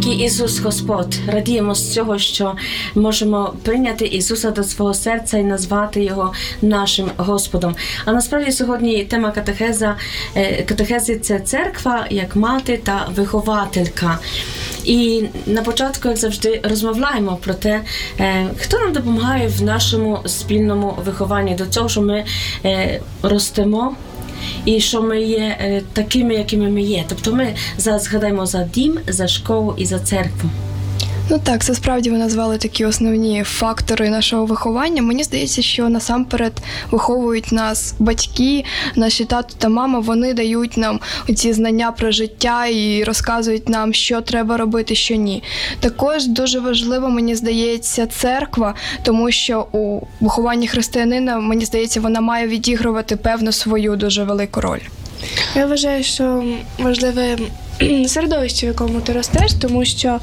Великий Ісус Господь, радіємо з цього, що можемо прийняти Ісуса до свого серця і назвати Його нашим Господом. А насправді сьогодні тема катехези – це церква як мати та вихователька. І на початку, як завжди, розмовляємо про те, хто нам допомагає в нашому спільному вихованні, до цього, що ми ростемо, і що ми є такими, якими ми є. Тобто ми зараз згадаємо за дім, за школу і за церкву. Ну так, це справді ви назвали такі основні фактори нашого виховання. Мені здається, що насамперед виховують нас батьки, наші тато та мама, вони дають нам ці знання про життя і розказують нам, що треба робити, що ні. Також дуже важливо, мені здається, церква, тому що у вихованні християнина, мені здається, вона має відігрувати певну свою дуже велику роль. Я вважаю, що важливе середовище, в якому ти ростеш, тому що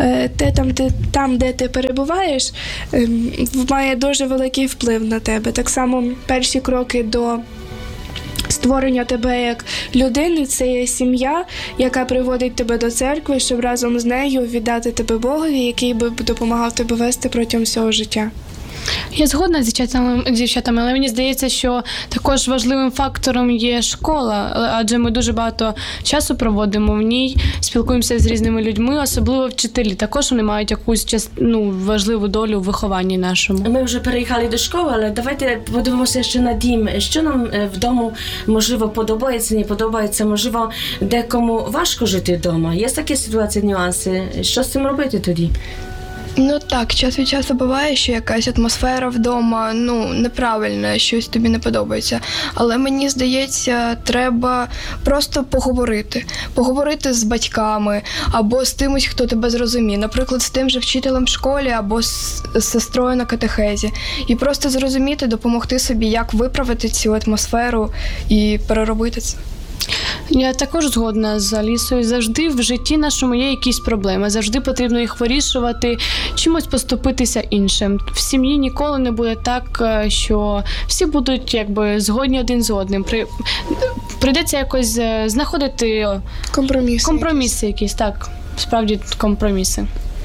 там, де ти перебуваєш, має дуже великий вплив на тебе. Так само перші кроки до створення тебе як людини – це є сім'я, яка приводить тебе до церкви, щоб разом з нею віддати тебе Богові, який би допомагав тебе вести протягом всього життя. Я згодна з дівчатами, але мені здається, що також важливим фактором є школа, адже ми дуже багато часу проводимо в ній, спілкуємося з різними людьми, особливо вчителі. Також вони мають якусь важливу долю в вихованні нашому. Ми вже переїхали до школи, але давайте подивимося ще на дім. Що нам вдома, можливо, подобається, не подобається, можливо, декому важко жити вдома. Є такі ситуації, нюанси. Що з цим робити тоді? Ну так, час від часу буває, що якась атмосфера вдома, неправильна, щось тобі не подобається. Але мені здається, треба просто поговорити з батьками або з тимось, хто тебе зрозуміє. Наприклад, з тим же вчителем в школі або з сестрою на катехезі. І просто зрозуміти, допомогти собі, як виправити цю атмосферу і переробити це. Я також згодна з Алісою. Завжди в житті нашому є якісь проблеми. Завжди потрібно їх вирішувати, чимось поступитися іншим. В сім'ї ніколи не буде так, що всі будуть згодні один з одним. Прийдеться якось знаходити компроміси якісь, так, справді компроміси.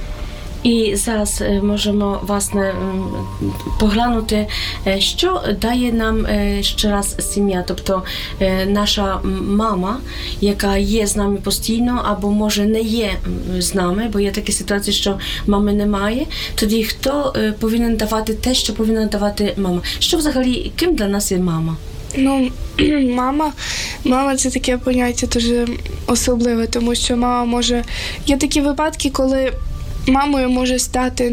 І зараз можемо, власне, поглянути, що дає нам ще раз сім'я. Тобто наша мама, яка є з нами постійно, або, може, не є з нами, бо є такі ситуації, що мами немає. Тоді хто повинен давати те, що повинна давати мама? Що взагалі, ким для нас є мама? Мама – це таке поняття дуже особливе, тому що мама може... Є такі випадки, коли мамою може стати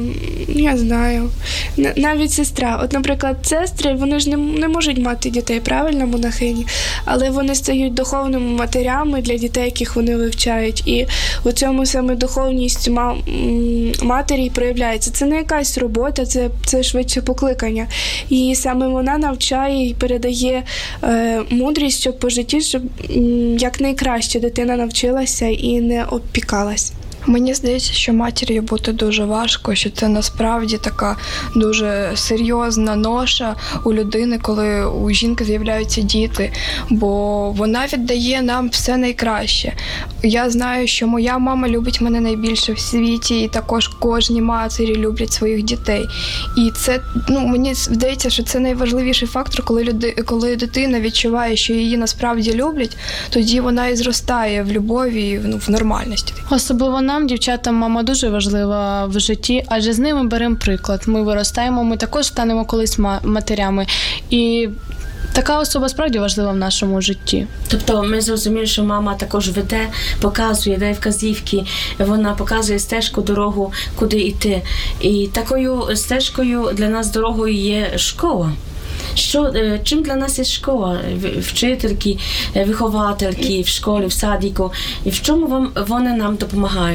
навіть сестра. От, наприклад, сестри, вони ж не можуть мати дітей, правильно, монахині, але вони стають духовними матерями для дітей, яких вони вивчають. І у цьому саме духовність матері проявляється. Це не якась робота, це швидше покликання. І саме вона навчає і передає мудрість, щоб по житті, щоб якнайкраще дитина навчилася і не опікалась. Мені здається, що матір'ю бути дуже важко, що це насправді така дуже серйозна ноша у людини, коли у жінки з'являються діти, бо вона віддає нам все найкраще. Я знаю, що моя мама любить мене найбільше в світі, і також кожні матері люблять своїх дітей. І це, мені здається, що це найважливіший фактор, коли дитина відчуває, що її насправді люблять, тоді вона і зростає в любові і в нормальності. Особливо нам, дівчатам, мама дуже важлива в житті, адже з ними беремо приклад. Ми виростаємо, ми також станемо колись матерями. І така особа справді важлива в нашому житті. Тобто ми зрозуміли, що мама також веде, показує, дає вказівки, вона показує стежку, дорогу, куди йти. І такою стежкою для нас дорогою є школа. Чим для нас є школа? Вчительки, виховательки в школі, в садіку. І в чому вони нам допомагають?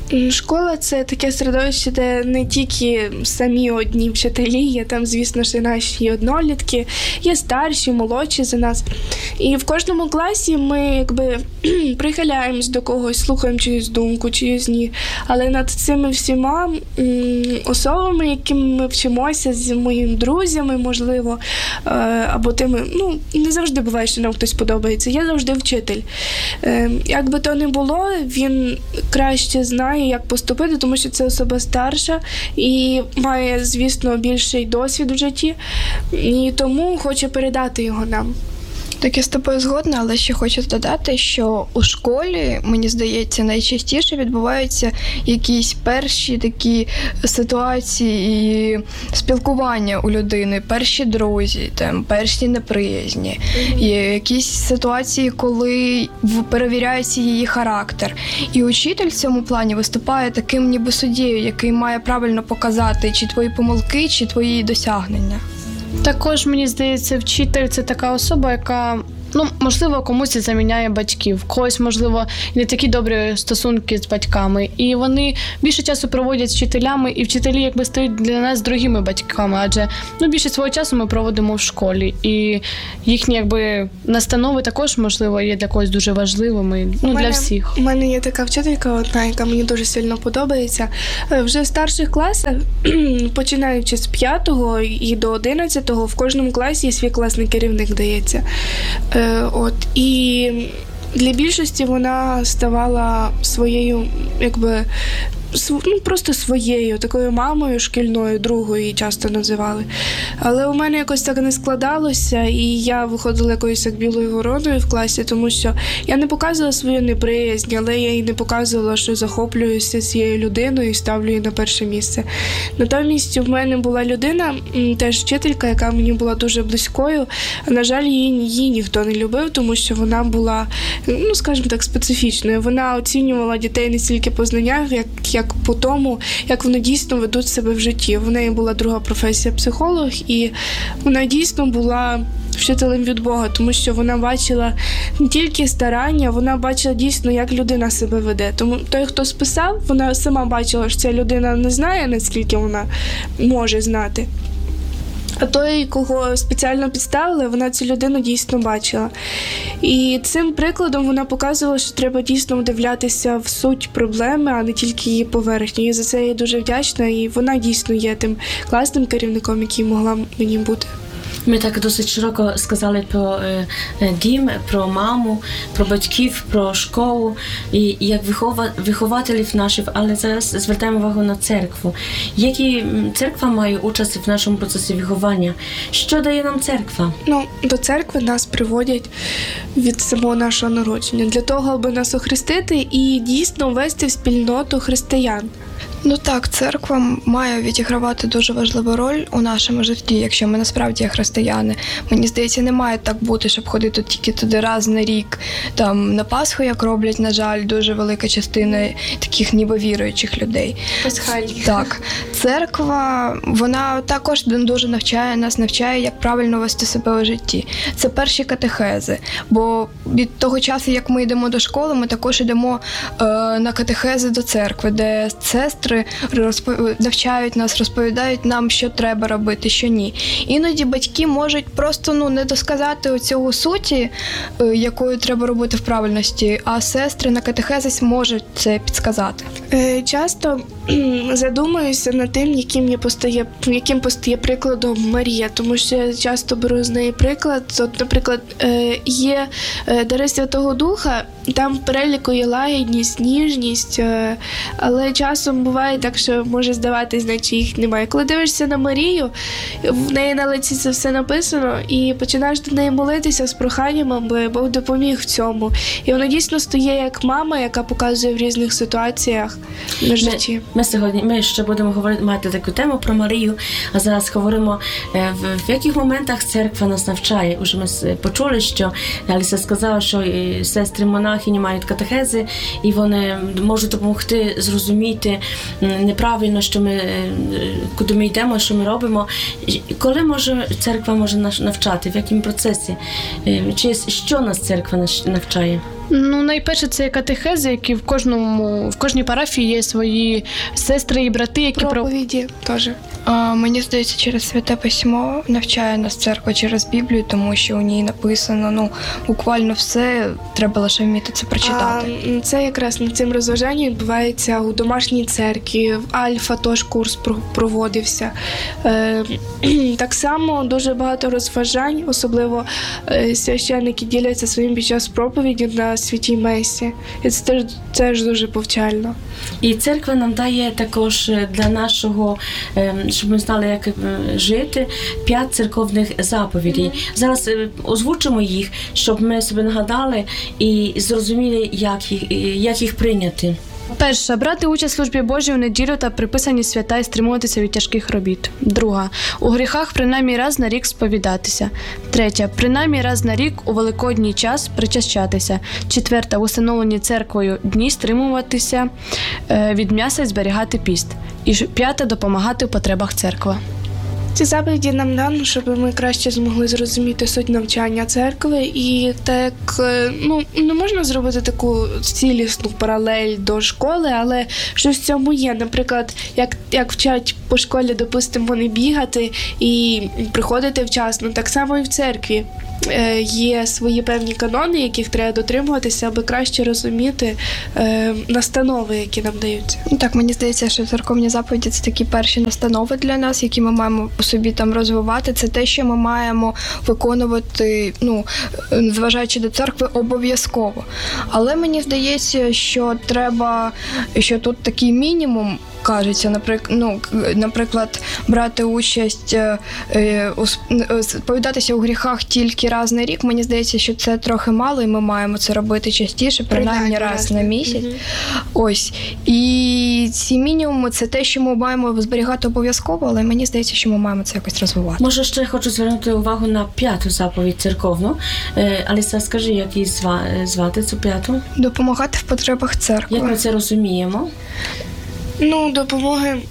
Школа – це таке середовище, де не тільки самі одні вчителі, є там, звісно ж, і наші однолітки, є старші, молодші за нас. І в кожному класі ми якби прихиляємось до когось, слухаємо чиюсь думку, чиюсь ні. Але над цими всіма особами, якими ми вчимося, з моїми друзями, можливо, або тими, не завжди буває, що нам хтось подобається, є завжди вчитель. Як би то не було, він краще знає, як поступити, тому що це особа старша і має, звісно, більший досвід в житті, і тому хоче передати його нам. Так, я з тобою згодна, але ще хочу додати, що у школі, мені здається, найчастіше відбуваються якісь перші такі ситуації і спілкування у людини, перші друзі, перші неприязні. Є якісь ситуації, коли перевіряється її характер. І учитель в цьому плані виступає таким ніби суддєю, який має правильно показати чи твої помилки, чи твої досягнення. Також, мені здається, вчитель – це така особа, яка, можливо, комусь заміняє батьків, когось, можливо, не такі добрі стосунки з батьками. І вони більше часу проводять з вчителями, і вчителі якби стають для нас другими батьками, адже більше свого часу ми проводимо в школі. І їхні якби настанови також, можливо, є для когось дуже важливими, для всіх. У мене є така вчителька одна, яка мені дуже сильно подобається. Вже в старших класах, починаючи з 5-го і до 11-го, в кожному класі є свій класний керівник, дається. І для більшості вона ставала своєю, просто своєю, такою мамою шкільною, другою її часто називали. Але у мене якось так не складалося, і я виходила якоюсь як білою вороною в класі, тому що я не показувала свою неприязнь, але я й не показувала, що захоплююся цією людиною і ставлю її на перше місце. Натомість в мене була людина, теж вчителька, яка мені була дуже близькою. На жаль, її ніхто не любив, тому що вона була, скажімо так, специфічною. Вона оцінювала дітей не стільки по знаннях, як по тому, як вони дійсно ведуть себе в житті. В неї була друга професія – психолог, і вона дійсно була вчителем від Бога, тому що вона бачила не тільки старання, вона бачила дійсно, як людина себе веде. Тому той, хто списав, вона сама бачила, що ця людина не знає, наскільки вона може знати. А той, кого спеціально підставили, вона цю людину дійсно бачила. І цим прикладом вона показувала, що треба дійсно вдивлятися в суть проблеми, а не тільки її поверхню. І за це я дуже вдячна, і вона дійсно є тим класним керівником, який могла мені бути. Ми так досить широко сказали про дім, про маму, про батьків, про школу і як вихователів наших, але зараз звертаємо увагу на церкву. Які церква має участь в нашому процесі виховання? Що дає нам церква? До церкви нас приводять від самого нашого народження, для того, аби нас охрестити і дійсно ввести в спільноту християн. Так, церква має відігравати дуже важливу роль у нашому житті, якщо ми насправді є християни. Мені здається, не має так бути, щоб ходити тільки туди раз на рік, на Пасху, як роблять, на жаль, дуже велика частина таких ніби віруючих людей. Пасхальні. Так, церква, вона також дуже навчає, як правильно вести себе у житті. Це перші катехези, бо від того часу, як ми йдемо до школи, ми також йдемо на катехези до церкви, де сестри навчають нас, розповідають нам, що треба робити, що ні. Іноді батьки можуть просто не досказати оцього суті, якою треба робити в правильності, а сестри на катехезис можуть це підсказати. Часто задумуюся над тим, яким постає прикладом Марія, тому що я часто беру з неї приклад. Наприклад, є дари Святого Духа, там в переліку є лагідність, ніжність, але часом буває так, що може здаватись, наче їх немає. Коли дивишся на Марію, в неї на лиці це все написано, і починаєш до неї молитися з проханням, аби Бог допоміг в цьому. І вона дійсно стає як мама, яка показує в різних ситуаціях на житті. Ми ще будемо мати таку тему про Марію, а зараз говоримо, в яких моментах церква нас навчає. Уже ми почули, що Аліса сказала, що сестри-монахині мають катехези, і вони можуть допомогти зрозуміти неправильно, куди ми йдемо, що ми робимо. Коли церква може нас навчати, в якому процесі? Що нас церква навчає? Ну, найперше, це катехези, які в кожній парафії є свої сестри і брати, які Проповіді теж. Мені здається, через Святе Письмо навчає нас церква через Біблію, тому що у ній написано буквально все, треба лише вміти це прочитати. Це якраз над цим розважанням відбувається у домашній церкві, в Альфа теж курс проводився. Так само дуже багато розважань, особливо священники діляться своїм під час проповіді на Святій Месі. І це теж дуже повчально. І церква нам дає також для нашого, щоб ми знали, як жити, 5 церковних заповідей. Зараз озвучимо їх, щоб ми собі нагадали і зрозуміли, як їх прийняти. Перша – брати участь в службі Божій у неділю та приписані свята і стримуватися від тяжких робіт. Друга – у гріхах принаймні раз на рік сповідатися. Третя – принаймні раз на рік у великодній час причащатися. Четверта – у установлені церквою дні стримуватися від м'яса і зберігати піст. І п'ята – допомагати у потребах церкви. Ці заповіді нам дано, щоб ми краще змогли зрозуміти суть навчання церкви, і так, не можна зробити таку цілісну паралель до школи, але щось в цьому є. Наприклад, як вчать по школі, допустимо, не бігати і приходити вчасно, так само і в церкві. Є свої певні канони, яких треба дотримуватися, аби краще розуміти настанови, які нам даються. Так, мені здається, що церковні заповіді – це такі перші настанови для нас, які ми маємо у собі там розвивати. Це те, що ми маємо виконувати, зважаючи до церкви, обов'язково. Але мені здається, що тут такий мінімум, кажеться, наприклад, брати участь, сповідатися у гріхах тільки раз на рік, мені здається, що це трохи мало, і ми маємо це робити частіше, принаймні раз на місяць. Ось. І ці мінімуми – це те, що ми маємо зберігати обов'язково, але мені здається, що ми маємо це якось розвивати. Може, ще хочу звернути увагу на 5-ту заповідь церковну. Аліса, скажи, як її звати, цю 5-ту? Допомагати в потребах церкви. Як ми це розуміємо? Допомоги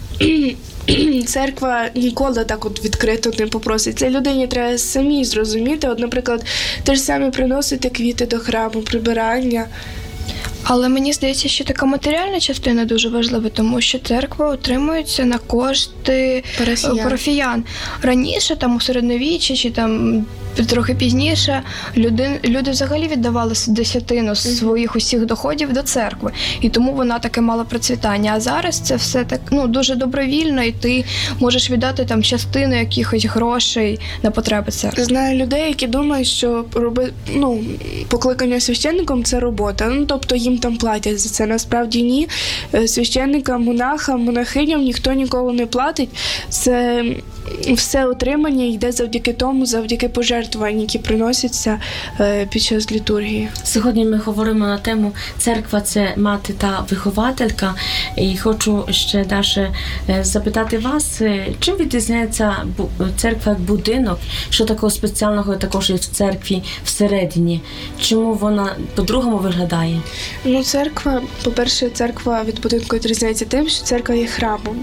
церква ніколи так відкрито не попросить. Це людині треба самі зрозуміти. Наприклад, те ж саме приносити квіти до храму, прибирання. Але мені здається, що така матеріальна частина дуже важлива, тому що церква утримується на кошти парафіян. Раніше, у середньовіччі чи трохи пізніше, люди взагалі віддавали десятину своїх усіх доходів до церкви. І тому вона таке мала процвітання. А зараз це все так дуже добровільно, і ти можеш віддати частину якихось грошей на потреби церкви. Знаю людей, які думають, що покликання священником – це робота. Тобто їм там платять за це. Насправді ні. Священникам, монахам, монахиням ніхто ніколи не платить. Це все отримання йде завдяки пожертвувань, які приносяться під час літургії. Сьогодні ми говоримо на тему «Церква – це мати та вихователька». І хочу ще далі запитати вас, чим відрізняється церква як будинок, що такого спеціального також є в церкві всередині? Чому вона по-другому виглядає? Церква, по-перше, церква від будинку відрізняється тим, що церква є храмом.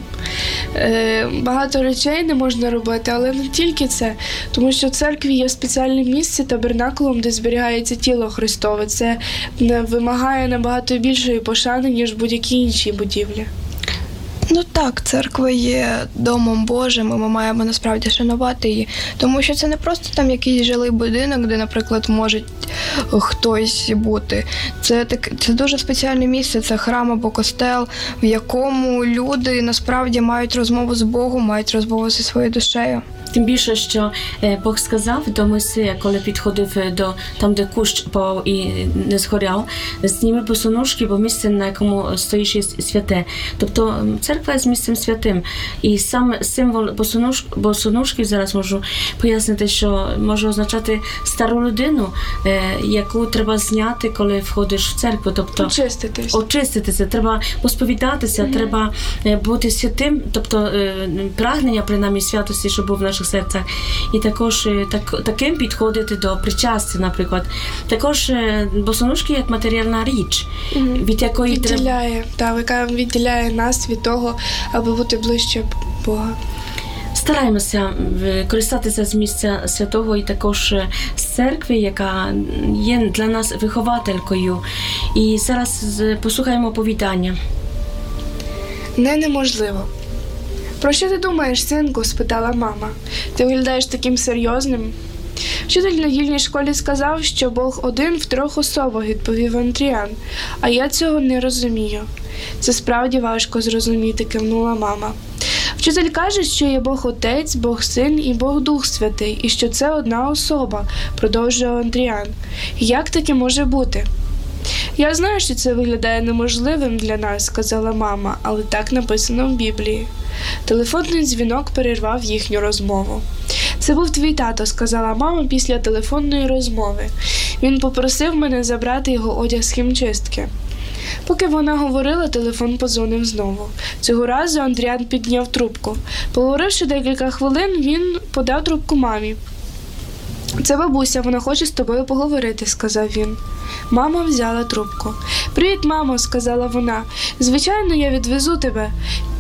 Багато речей не можна робити, але не тільки це, тому що в церкві є спеціальне місце табернакулом, де зберігається тіло Христове. Це вимагає набагато більшої пошани, ніж будь-які інші будівлі. Так, церква є домом Божим, і ми маємо насправді шанувати її. Тому що це не просто якийсь жилий будинок, де, наприклад, може хтось бути. Це дуже спеціальне місце, це храм або костел, в якому люди насправді мають розмову з Богом, мають розмову зі своєю душею. Тим більше, що Бог сказав до Мойсея, коли підходив там, де кущ пав і не згоряв, зніми босоножки, бо місце, на якому стоїш, є святе. Тобто церква є з місцем святим. І сам символ босоножки, зараз можу пояснити, що може означати стару людину, яку треба зняти, коли входиш в церкву. Тобто очиститися, треба посповідатися, треба бути святим, тобто прагнення, принаймні, святості, щоб був в наших серцях. І також таким підходити до причастя, наприклад. Також босоножки як матеріальна річ, від якої яка відділяє нас від того, аби бути ближче Бога. Стараємося користатися з місця святого і також з церкви, яка є для нас вихователькою. І зараз послухаємо оповідання. Неможливо. Про що ти думаєш, синку? Спитала мама. Ти виглядаєш таким серйозним. Вчитель в недільній школі сказав, що Бог один в 3 особах, відповів Андріан. А я цього не розумію. Це справді важко зрозуміти, кивнула мама. Вчитель каже, що є Бог Отець, Бог Син і Бог Дух Святий, і що це одна особа, продовжує Андріан. Як таке може бути? Я знаю, що це виглядає неможливим для нас, сказала мама, але так написано в Біблії. Телефонний дзвінок перервав їхню розмову. Це був твій тато, сказала мама після телефонної розмови. Він попросив мене забрати його одяг з хімчистки. Поки вона говорила, телефон подзвонив знову. Цього разу Андріан підняв трубку. Поговоривши декілька хвилин, він подав трубку мамі. «Це бабуся, вона хоче з тобою поговорити», – сказав він. Мама взяла трубку. «Привіт, мамо», – сказала вона. «Звичайно, я відвезу тебе.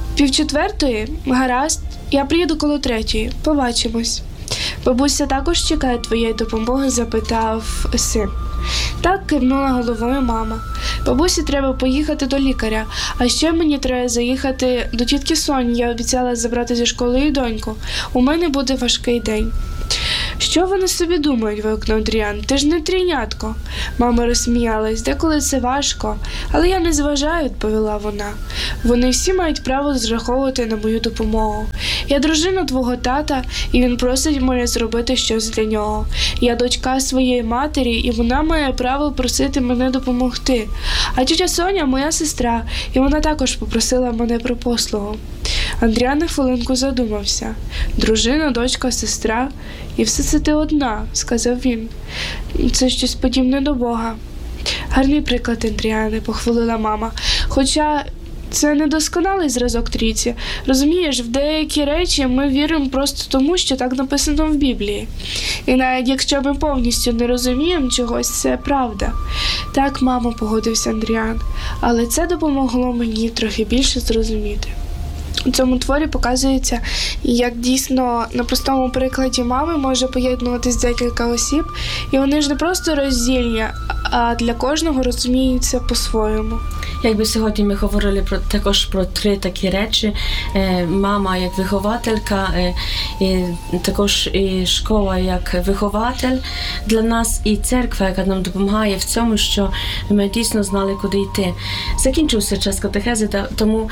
3:45? Гаразд. Я приїду коло 3. Побачимось». «Бабуся також чекає твоєї допомоги?» – запитав син. Так, кивнула головою мама. «Бабусі треба поїхати до лікаря, а ще мені треба заїхати до тітки Соні. Я обіцяла забрати зі школи її доньку. У мене буде важкий день». «Що вони собі думають?» – вигукнув Андріан. «Ти ж не трійнятко». Мама розсміялась. «Деколи це важко, але я не зважаю», – відповіла вона. «Вони всі мають право зраховувати на мою допомогу. Я дружина твого тата, і він просить мене зробити щось для нього. Я дочка своєї матері, і вона має право просити мене допомогти. А тітя Соня – моя сестра, і вона також попросила мене про послугу». Андріан на хвилинку задумався. «Дружина, дочка, сестра, і все це ти одна», – сказав він. «Це щось подібне до Бога». «Гарний приклад, Андріане», – похвалила мама. «Хоча це недосконалий зразок трійці. Розумієш, в деякі речі ми віримо просто тому, що так написано в Біблії. І навіть якщо ми повністю не розуміємо чогось, це правда». «Так, мамо», – погодився Андріан, «але це допомогло мені трохи більше зрозуміти». У цьому творі показується, як дійсно на простому прикладі мами може поєднуватись декілька осіб, і вони ж не просто роздільні, а для кожного розуміються по-своєму. Якби сьогодні ми говорили також про 3 такі речі. Мама як вихователька, і також і школа як вихователь для нас, і церква, яка нам допомагає в цьому, що ми дійсно знали, куди йти. Закінчився час катехези, тому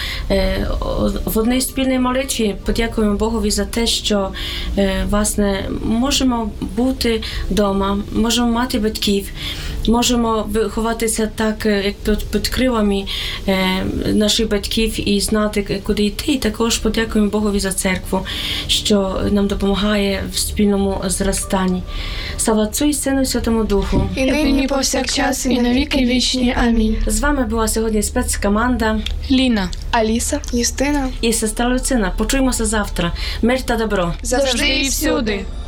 в одній спільній молитві подякуємо Богові за те, що власне можемо бути вдома, можемо мати батьків, можемо виховатися так, як під крилами наших батьків і знати, куди йти. І також подякуємо Богові за церкву, що нам допомагає в спільному зростанні. Слава Отцю і Сину і Святому Духу. І нині повсякчас, і на віки вічні. Амінь. З вами була сьогодні спецкоманда Ліна. Аліса. Юстина. і сестра Люцина. Почуємося завтра. Мир та добро. Завжди і всюди.